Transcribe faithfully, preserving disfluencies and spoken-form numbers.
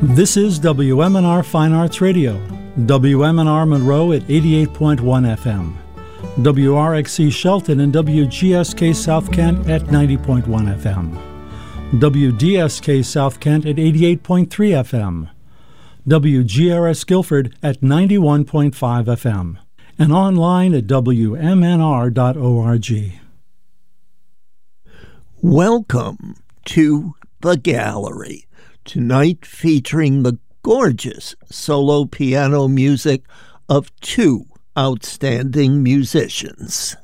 This is W M N R Fine Arts Radio, W M N R Monroe at eighty-eight point one F M, W R X C Shelton and W G S K South Kent at ninety point one F M, W D S K South Kent at eighty-eight point three F M, W G R S Guilford at ninety-one point five F M, and online at W M N R dot org. Welcome to The Gallery, tonight featuring the gorgeous solo piano music of two outstanding musicians.